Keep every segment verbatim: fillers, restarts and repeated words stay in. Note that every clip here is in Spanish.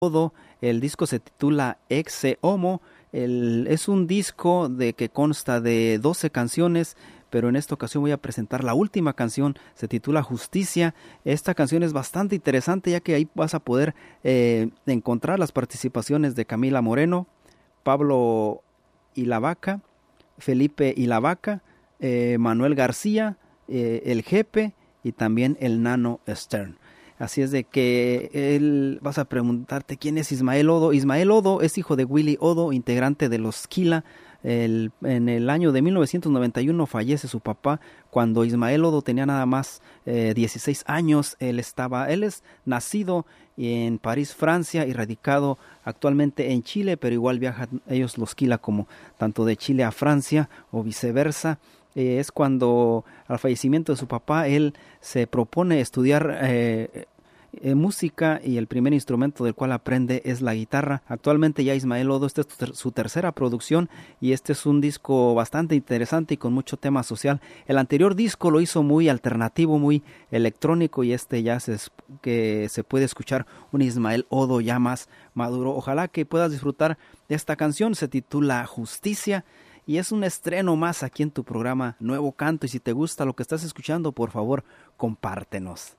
Odo. El disco se titula Exe Homo. El, es un disco de que consta de doce canciones, pero en esta ocasión voy a presentar la última canción, se titula Justicia. Esta canción es bastante interesante, ya que ahí vas a poder eh, encontrar las participaciones de Camila Moreno, Pablo y la Vaca, Felipe y la Vaca, eh, Manuel García, eh, el Jepe y también el Nano Stern. Así es de que él, vas a preguntarte quién es Ismael Odo. Ismael Odo es hijo de Willy Odo, integrante de los Esquila. El, en el año de mil novecientos noventa y uno fallece su papá. Cuando Ismael Odo tenía nada más eh, dieciséis años, él estaba, él es nacido en París, Francia, y radicado actualmente en Chile, pero igual viajan ellos los Esquila como tanto de Chile a Francia o viceversa. Eh, es cuando al fallecimiento de su papá él se propone estudiar eh, eh, música, y el primer instrumento del cual aprende es la guitarra. Actualmente ya Ismael Odo, esta es ter- su tercera producción, y este es un disco bastante interesante y con mucho tema social. El anterior disco lo hizo muy alternativo, muy electrónico, y este ya se, es- que se puede escuchar un Ismael Odo ya más maduro. Ojalá que puedas disfrutar de esta canción, se titula Justicia. Y es un estreno más aquí en tu programa Nuevo Canto. Y si te gusta lo que estás escuchando, por favor, compártenos.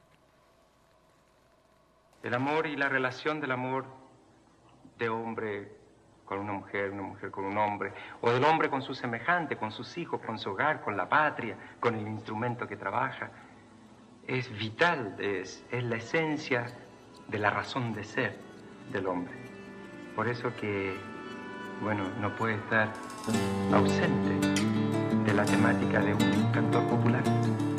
El amor y la relación del amor de hombre con una mujer, una mujer con un hombre, o del hombre con su semejante, con sus hijos, con su hogar, con la patria, con el instrumento que trabaja, es vital, es, es la esencia de la razón de ser del hombre. Por eso que, bueno, no puede estar ausente de la temática de un cantor popular.